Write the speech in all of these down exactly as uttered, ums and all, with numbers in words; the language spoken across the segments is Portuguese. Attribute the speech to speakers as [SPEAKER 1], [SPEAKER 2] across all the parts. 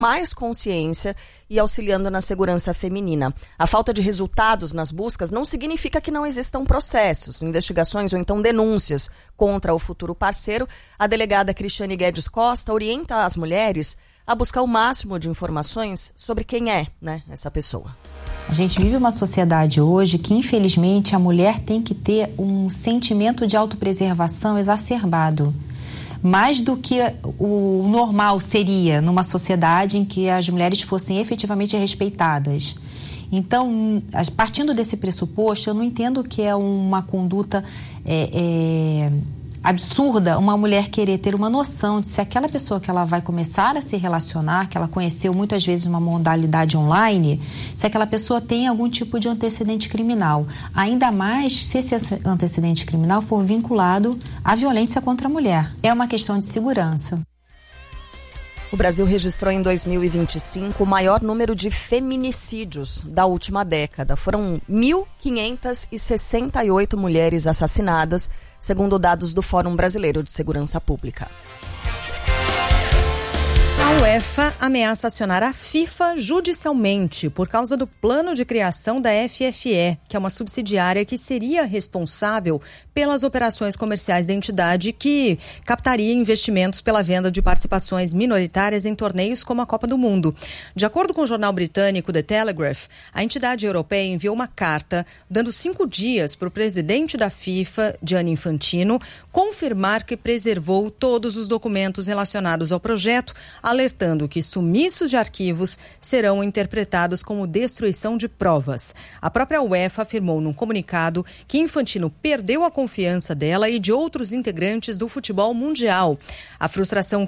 [SPEAKER 1] mais consciência e auxiliando na segurança feminina. A falta de resultados nas buscas não significa que não existam processos, investigações ou então denúncias contra o futuro parceiro. A delegada Cristiane Guedes Costa orienta as mulheres a buscar o máximo de informações sobre quem é, né, essa pessoa.
[SPEAKER 2] A gente vive uma sociedade hoje que, infelizmente, a mulher tem que ter um sentimento de autopreservação exacerbado. Mais do que o normal seria numa sociedade em que as mulheres fossem efetivamente respeitadas. Então, partindo desse pressuposto, eu não entendo que é uma conduta é, é, absurda uma mulher querer ter uma noção de se aquela pessoa que ela vai começar a se relacionar, que ela conheceu muitas vezes uma modalidade online, se aquela pessoa tem algum tipo de antecedente criminal. Ainda mais se esse antecedente criminal for vinculado à violência contra a mulher. É uma questão de segurança.
[SPEAKER 1] O Brasil registrou em dois mil e vinte e cinco o maior número de feminicídios da última década. Foram mil quinhentas e sessenta e oito mulheres assassinadas, segundo dados do Fórum Brasileiro de Segurança Pública.
[SPEAKER 3] A UEFA ameaça acionar a FIFA judicialmente por causa do plano de criação da F F E, que é uma subsidiária que seria responsável pelas operações comerciais da entidade, que captaria investimentos pela venda de participações minoritárias em torneios como a Copa do Mundo. De acordo com o jornal britânico The Telegraph, a entidade europeia enviou uma carta dando cinco dias para o presidente da FIFA, Gianni Infantino, confirmar que preservou todos os documentos relacionados ao projeto, alertando que sumiços de arquivos serão interpretados como destruição de provas. A própria UEFA afirmou num comunicado que Infantino perdeu a confiança dela e de outros integrantes do futebol mundial. A, frustração,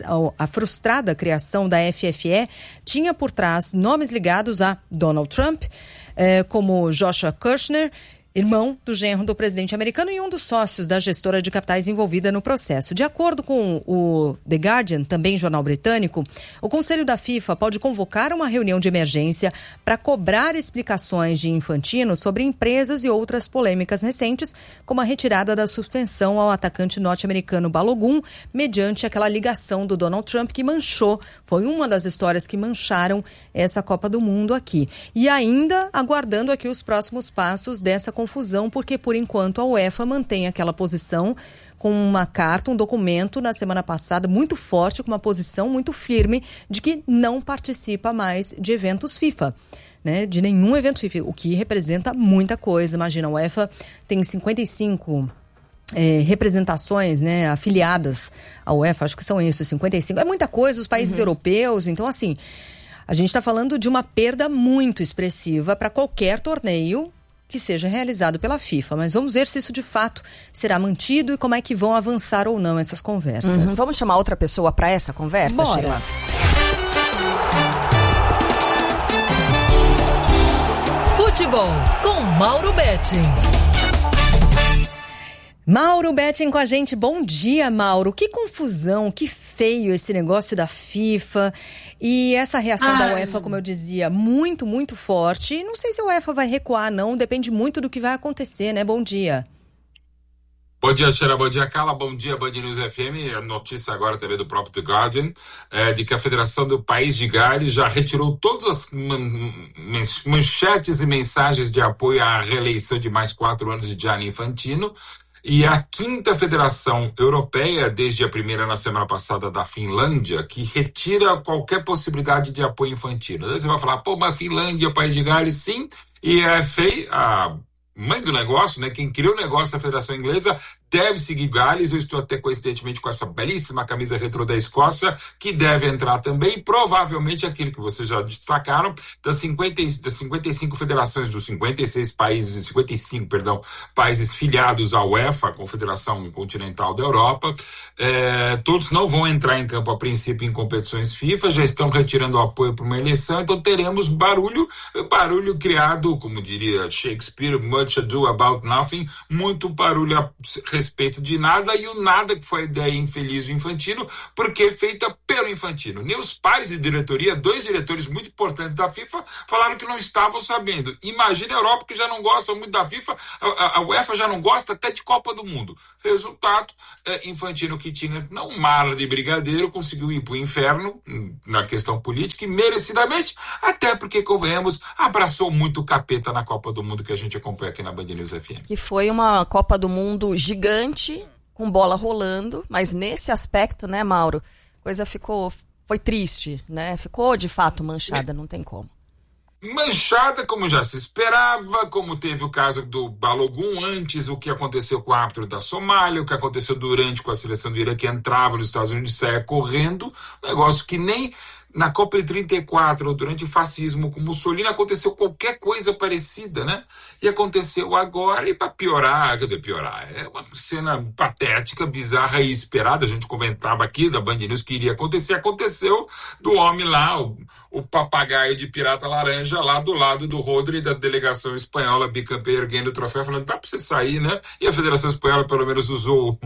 [SPEAKER 3] a frustrada criação da F F E tinha por trás nomes ligados a Donald Trump, eh, como Joshua Kushner, irmão do genro do presidente americano e um dos sócios da gestora de capitais envolvida no processo. De acordo com o The Guardian, também jornal britânico, o Conselho da FIFA pode convocar uma reunião de emergência para cobrar explicações de Infantino sobre empresas e outras polêmicas recentes, como a retirada da suspensão ao atacante norte-americano Balogun, mediante aquela ligação do Donald Trump que manchou, foi uma das histórias que mancharam essa Copa do Mundo aqui. E ainda aguardando aqui os próximos passos dessa confusão, porque por enquanto a UEFA mantém aquela posição com uma carta, um documento na semana passada muito forte, com uma posição muito firme de que não participa mais de eventos FIFA, né? De nenhum evento FIFA, o que representa muita coisa. Imagina, a UEFA tem cinquenta e cinco é, representações, né, afiliadas à UEFA, acho que são isso, cinquenta e cinco, é muita coisa, os países uhum. europeus, então assim, a gente está falando de uma perda muito expressiva para qualquer torneio que seja realizado pela FIFA, mas vamos ver se isso de fato será mantido e como é que vão avançar ou não essas conversas.
[SPEAKER 1] Uhum. Vamos chamar outra pessoa para essa conversa,
[SPEAKER 3] Bora.
[SPEAKER 1] Sheila?
[SPEAKER 4] Futebol com Mauro Betting.
[SPEAKER 3] Mauro Betting com a gente. Bom dia, Mauro. Que confusão, que feio esse negócio da FIFA e essa reação Ai. da UEFA, como eu dizia, muito, muito forte. Não sei se a UEFA vai recuar, não. Depende muito do que vai acontecer, né? Bom dia.
[SPEAKER 5] Bom dia, Sheila. Bom dia, Carla. Bom dia, Band News F M. A notícia agora também do próprio The Guardian, é, de que a Federação do País de Gales já retirou todas as man- manchetes e mensagens de apoio à reeleição de mais quatro anos de Gianni Infantino. E a quinta federação europeia, desde a primeira na semana passada da Finlândia, que retira qualquer possibilidade de apoio infantino. Aí você vai falar, pô, mas Finlândia, País de Gales, sim. E a F A, a mãe do negócio, né, quem criou o negócio, a Federação Inglesa, deve seguir Gales. Eu estou até coincidentemente com essa belíssima camisa retrô da Escócia, que deve entrar também. Provavelmente aquilo que vocês já destacaram, das, cinquenta, das cinquenta e cinco federações, dos cinquenta e seis países, cinquenta e cinco, perdão, países filiados à UEFA, a Confederação Continental da Europa, é, todos não vão entrar em campo a princípio em competições FIFA, já estão retirando o apoio para uma eleição, então teremos barulho, barulho criado, como diria Shakespeare, much ado about nothing, muito barulho respeito de nada, e o nada que foi a ideia infeliz do Infantino, porque é feita pelo Infantino. Nem os pares de diretoria, dois diretores muito importantes da FIFA, falaram que não estavam sabendo. Imagina a Europa, que já não gosta muito da FIFA, a, a UEFA já não gosta até de Copa do Mundo. Resultado, é, Infantino, que tinha não mala de brigadeiro, conseguiu ir para o inferno na questão política, e merecidamente, até porque, convenhamos, abraçou muito o capeta na Copa do Mundo que a gente acompanha aqui na Band News F M.
[SPEAKER 1] Que foi uma Copa do Mundo gigante, com bola rolando, mas nesse aspecto, né, Mauro, coisa ficou, foi triste, né? Ficou de fato manchada, é. Não tem como.
[SPEAKER 5] Manchada, como já se esperava, como teve o caso do Balogun antes, o que aconteceu com o árbitro da Somália, o que aconteceu durante com a seleção do Irã, que entrava nos Estados Unidos e saia correndo, negócio que nem na Copa de trinta e quatro, durante o fascismo com Mussolini, aconteceu qualquer coisa parecida, né? E aconteceu agora, e para piorar, quer dizer, piorar, é uma cena patética, bizarra e esperada, a gente comentava aqui da Band News que iria acontecer, aconteceu do homem lá, o, o papagaio de pirata laranja, lá do lado do Rodri da delegação espanhola, bicampeã, erguendo o troféu, falando, dá para você sair, né? E a Federação Espanhola pelo menos usou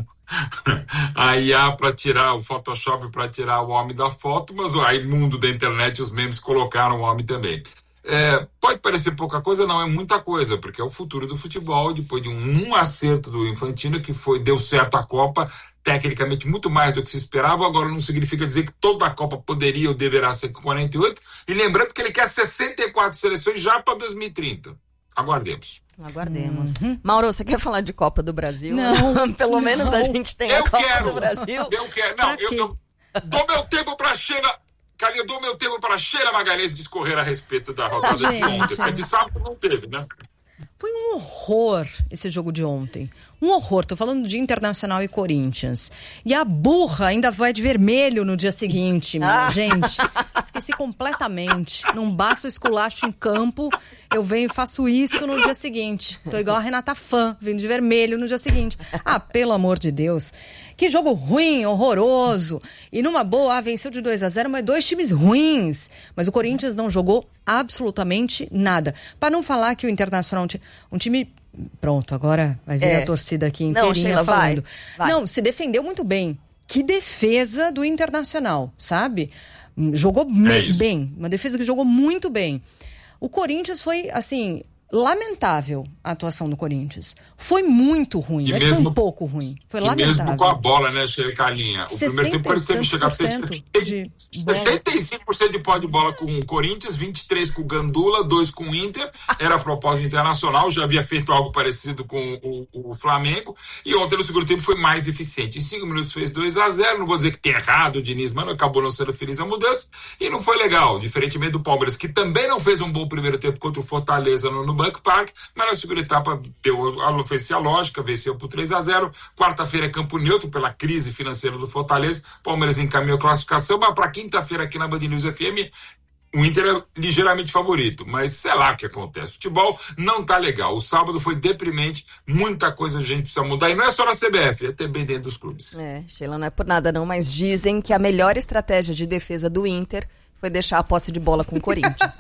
[SPEAKER 5] a I A para tirar, o Photoshop para tirar o homem da foto, mas o mundo da internet, os memes colocaram o homem também. É, pode parecer pouca coisa, não, é muita coisa, porque é o futuro do futebol, depois de um, um acerto do Infantino, que foi, deu certo a Copa, tecnicamente muito mais do que se esperava, agora não significa dizer que toda a Copa poderia ou deverá ser com quarenta e oito, e lembrando que ele quer sessenta e quatro seleções já para dois mil e trinta. Aguardemos.
[SPEAKER 1] Aguardemos. Uhum. Mauro, você quer falar de Copa do Brasil?
[SPEAKER 3] Não.
[SPEAKER 1] Pelo
[SPEAKER 3] não.
[SPEAKER 1] menos a gente tem
[SPEAKER 5] eu
[SPEAKER 1] a Copa
[SPEAKER 5] quero,
[SPEAKER 1] do Brasil.
[SPEAKER 5] Eu quero. Não, eu, eu dou meu tempo para Sheila. Cara, eu dou meu tempo para Sheila Magalhães discorrer a respeito da rodada de ontem. Porque de sábado não teve, né?
[SPEAKER 3] Foi um horror esse jogo de ontem. Um horror. Tô falando de Internacional e Corinthians. E a burra ainda vai de vermelho no dia seguinte, minha gente. Esqueci completamente. Não basta o esculacho em campo, eu venho e faço isso no dia seguinte. Tô igual a Renata Fã, vindo de vermelho no dia seguinte. Ah, pelo amor de Deus. Que jogo ruim, horroroso. E numa boa, ah, venceu de dois a zero, mas dois times ruins. Mas o Corinthians não jogou absolutamente nada. Para não falar que o Internacional é um time... Pronto, agora vai vir é. a torcida aqui inteirinha não, Sheila, falando. Vai, vai. Não, se defendeu muito bem. Que defesa do Internacional, sabe? Jogou é bem. Uma defesa que jogou muito bem. O Corinthians foi, assim... lamentável a atuação do Corinthians. Foi muito ruim, não é que foi um pouco ruim. Foi lamentável.
[SPEAKER 5] Mesmo com a bola, né, Carlinha? O primeiro tempo parecia chegar a ter setenta e cinco por cento de posse de bola com o Corinthians, vinte e três por cento com o Gandula, dois por cento com o Inter. Era a propósito internacional, já havia feito algo parecido com o, o Flamengo. E ontem no segundo tempo foi mais eficiente. Em cinco minutos fez dois a zero. Não vou dizer que tem errado o Diniz, mano, acabou não sendo feliz a mudança. E não foi legal. Diferentemente do Palmeiras, que também não fez um bom primeiro tempo contra o Fortaleza no, no Banco Parque, mas na segunda etapa deu a fez a lógica, venceu por três a zero. Quarta-feira é campo neutro pela crise financeira do Fortaleza. Palmeiras encaminhou classificação, mas para quinta-feira aqui na Band News F M o Inter é ligeiramente favorito, mas sei lá o que acontece. O futebol não tá legal. O sábado foi deprimente, muita coisa a gente precisa mudar, e não é só na C B F, é também dentro dos clubes. É,
[SPEAKER 1] Sheila, não é por nada não, mas dizem que a melhor estratégia de defesa do Inter foi deixar a posse de bola com o Corinthians.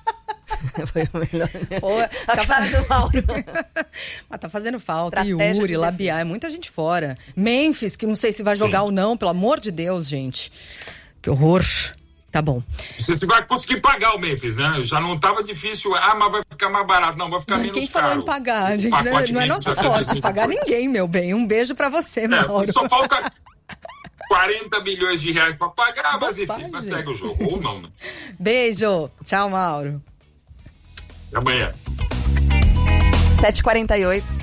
[SPEAKER 1] Foi o melhor. Pô, tá fazendo falta.
[SPEAKER 3] Mas tá fazendo falta. Yuri, Labiá, é muita gente fora. Memphis, que não sei se vai jogar Sim. ou não, pelo amor de Deus, gente. Que horror. Tá bom.
[SPEAKER 5] Você vai conseguir pagar o Memphis, né? Já não tava difícil. Ah, mas vai ficar mais barato. Não, vai ficar mas menos
[SPEAKER 3] quem
[SPEAKER 5] caro.
[SPEAKER 3] Quem falou em pagar, gente? Não é, não é nossa sorte pagar ninguém, meu bem. Um beijo pra você, é, Mauro.
[SPEAKER 5] Só falta quarenta milhões de reais pra pagar, mas enfim, mas segue o jogo. Ou não, né?
[SPEAKER 3] Beijo. Tchau, Mauro.
[SPEAKER 5] Amanhã.
[SPEAKER 1] sete e quarenta e oito.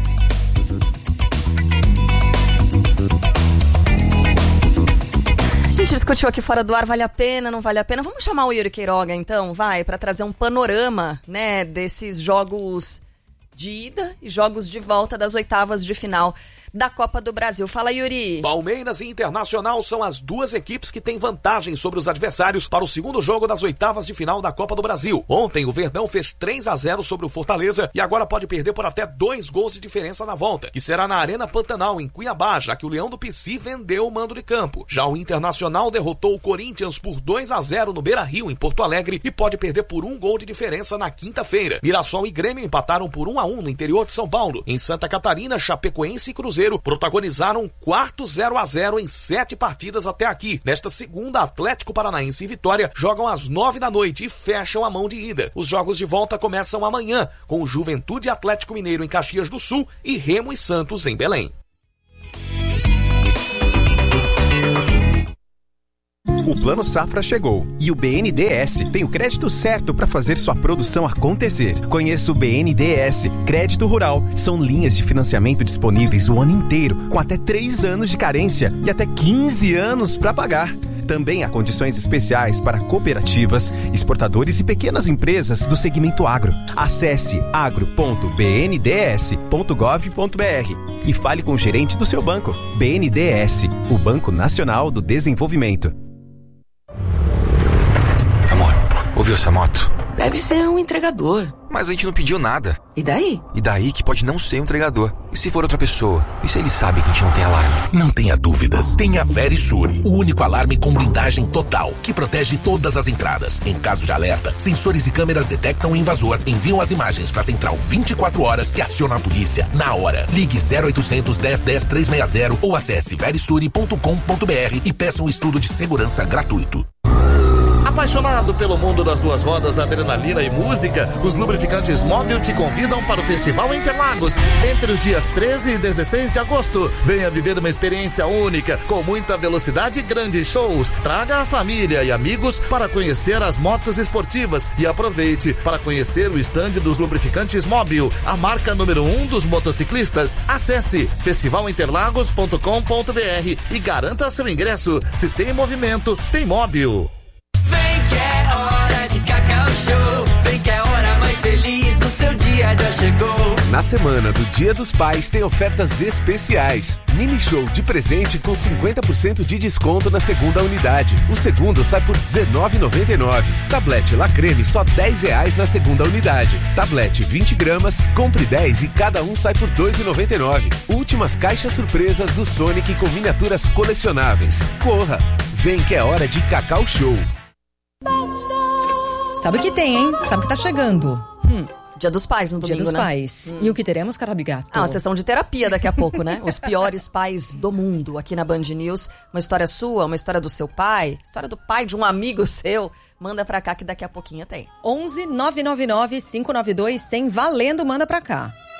[SPEAKER 1] A gente discutiu aqui fora do ar, vale a pena, não vale a pena? Vamos chamar o Yuri Queiroga, então, vai, para trazer um panorama, né, desses jogos de ida e jogos de volta das oitavas de final da Copa do Brasil. Fala, Yuri.
[SPEAKER 6] Palmeiras e Internacional são as duas equipes que têm vantagem sobre os adversários para o segundo jogo das oitavas de final da Copa do Brasil. Ontem, o Verdão fez três a zero sobre o Fortaleza e agora pode perder por até dois gols de diferença na volta, que será na Arena Pantanal, em Cuiabá, já que o Leão do Pici vendeu o mando de campo. Já o Internacional derrotou o Corinthians por dois a zero no Beira-Rio, em Porto Alegre, e pode perder por um gol de diferença na quinta-feira. Mirassol e Grêmio empataram por um a um no interior de São Paulo. Em Santa Catarina, Chapecoense e Cruzeiro Cruzeiro protagonizaram um quarto zero a zero em sete partidas até aqui. Nesta segunda, Atlético Paranaense e Vitória jogam às nove da noite e fecham a mão de ida. Os jogos de volta começam amanhã, com o Juventude e Atlético Mineiro em Caxias do Sul e Remo e Santos em Belém.
[SPEAKER 7] O Plano Safra chegou e o B N D E S tem o crédito certo para fazer sua produção acontecer. Conheça o B N D E S Crédito Rural. São linhas de financiamento disponíveis o ano inteiro, com até três anos de carência e até quinze anos para pagar. Também há condições especiais para cooperativas, exportadores e pequenas empresas do segmento agro. Acesse agro ponto b n d s ponto gov ponto b r e fale com o gerente do seu banco. B N D E S, o Banco Nacional do Desenvolvimento.
[SPEAKER 8] Amor, ouviu essa moto?
[SPEAKER 9] Deve ser um entregador.
[SPEAKER 8] Mas a gente não pediu nada.
[SPEAKER 9] E daí?
[SPEAKER 8] E daí que pode não ser um entregador. E se for outra pessoa? E se ele sabe que a gente não tem alarme?
[SPEAKER 10] Não tenha dúvidas. Tenha Verisure, o único alarme com blindagem total, que protege todas as entradas. Em caso de alerta, sensores e câmeras detectam o invasor, enviam as imagens para a central vinte e quatro horas que aciona a polícia na hora. Ligue zero oitocentos, dez, dez, trezentos e sessenta ou acesse verisure ponto com ponto b r e peça um estudo de segurança gratuito.
[SPEAKER 11] Apaixonado pelo mundo das duas rodas, adrenalina e música, os lubrificantes Móbil te convidam para o Festival Interlagos entre os dias treze e dezesseis de agosto. Venha viver uma experiência única, com muita velocidade e grandes shows. Traga a família e amigos para conhecer as motos esportivas e aproveite para conhecer o estande dos lubrificantes Móbil, a marca número um dos motociclistas. Acesse festival interlagos ponto com ponto b r e garanta seu ingresso. Se tem movimento, tem Móbil.
[SPEAKER 12] Vem que é hora de Cacau Show. Vem que é a hora mais feliz do seu dia já chegou.
[SPEAKER 13] Na semana do Dia dos Pais tem ofertas especiais. Mini show de presente com cinquenta por cento de desconto na segunda unidade. O segundo sai por dezenove reais e noventa e nove centavos. Tablete La Creme só dez reais na segunda unidade. Tablete vinte gramas, compre dez e cada um sai por dois reais e noventa e nove centavos. Últimas caixas surpresas do Sonic com miniaturas colecionáveis. Corra! Vem que é hora de Cacau Show.
[SPEAKER 3] Sabe o que tem, hein? Sabe o que tá chegando?
[SPEAKER 1] Hum, Dia dos Pais no domingo,
[SPEAKER 3] Dia dos
[SPEAKER 1] né?
[SPEAKER 3] Pais.
[SPEAKER 1] Hum.
[SPEAKER 3] E o que teremos, Carabigato?
[SPEAKER 1] Ah, uma sessão de terapia daqui a pouco, né? Os piores pais do mundo, aqui na Band News. Uma história sua, uma história do seu pai, história do pai de um amigo seu. Manda pra cá que daqui a pouquinho tem.
[SPEAKER 3] onze nove nove nove cinco nove dois cem valendo, manda pra cá.